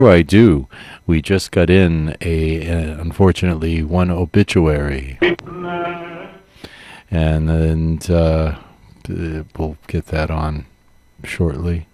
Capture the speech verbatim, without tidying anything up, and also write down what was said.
I do. We just got in a, uh, unfortunately, one obituary, and and uh, uh, we'll get that on shortly.